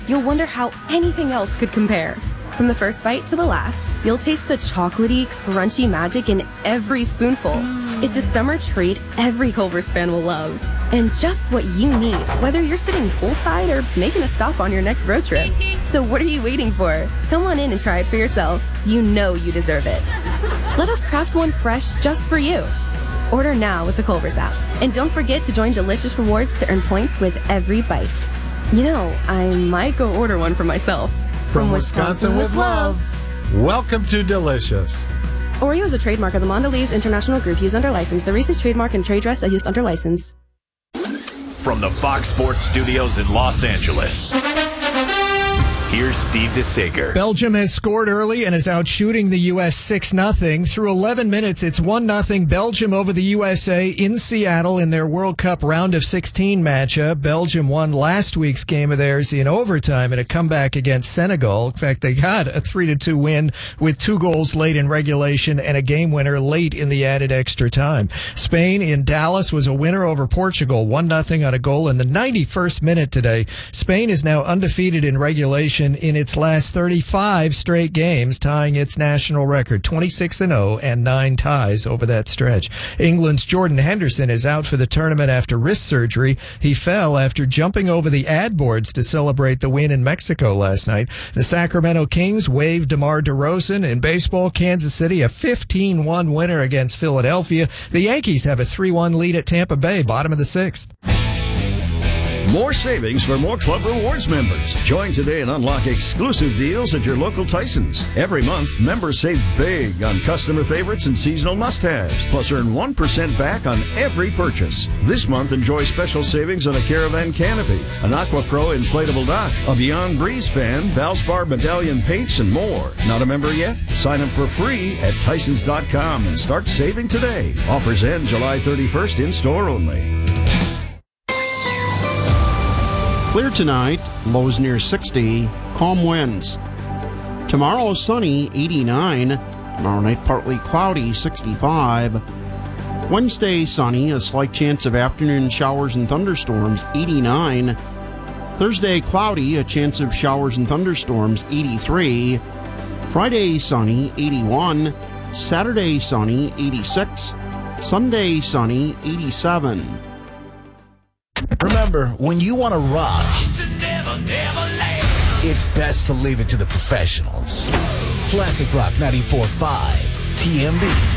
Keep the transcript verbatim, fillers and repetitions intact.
you'll wonder how anything else could compare. From the first bite to the last, you'll taste the chocolatey, crunchy magic in every spoonful. Mm. It's a summer treat every Culver's fan will love. And just what you need, whether you're sitting poolside or making a stop on your next road trip. So what are you waiting for? Come on in and try it for yourself. You know you deserve it. Let us craft one fresh just for you. Order now with the Culver's app. And don't forget to join Delicious Rewards to earn points with every bite. You know, I might go order one for myself. From, From Wisconsin, Wisconsin with love. Welcome to Delicious. Oreo is a trademark of the Mondelez International Group used under license. The Reese's trademark and trade dress are used under license. From the Fox Sports Studios in Los Angeles, here's Steve DeSager. Belgium has scored early and is out shooting the U S six nothing. Through eleven minutes, it's one nothing Belgium over the U S A in Seattle in their World Cup round of sixteen matchup. Belgium won last week's game of theirs in overtime in a comeback against Senegal. In fact, they got a three to two win with two goals late in regulation and a game winner late in the added extra time. Spain in Dallas was a winner over Portugal, one nothing on a goal in the ninety-first minute today. Spain is now undefeated in regulation in its last thirty-five straight games, tying its national record, twenty-six and oh, and nine ties over that stretch. England's Jordan Henderson is out for the tournament after wrist surgery. He fell after jumping over the ad boards to celebrate the win in Mexico last night. The Sacramento Kings waived DeMar DeRozan. In baseball, Kansas City, a fifteen one winner against Philadelphia. The Yankees have a three one lead at Tampa Bay, bottom of the sixth. More savings for more Club Rewards members. Join today and unlock exclusive deals at your local Tysons. Every month, members save big on customer favorites and seasonal must-haves, plus earn one percent back on every purchase. This month, enjoy special savings on a Caravan canopy, an Aqua Pro inflatable dock, a Beyond Breeze fan, Valspar medallion paints, and more. Not a member yet? Sign up for free at Tysons dot com and start saving today. Offers end July thirty-first, in-store only. Clear tonight, lows near sixty, calm winds. Tomorrow sunny, eighty-nine. Tomorrow night partly cloudy, sixty-five. Wednesday sunny, a slight chance of afternoon showers and thunderstorms, eighty-nine. Thursday cloudy, a chance of showers and thunderstorms, eighty-three. Friday sunny, eighty-one. Saturday sunny, eighty-six. Sunday sunny, eighty-seven. Remember, when you want to rock, it's best to leave it to the professionals. Classic Rock ninety-four point five, T M B.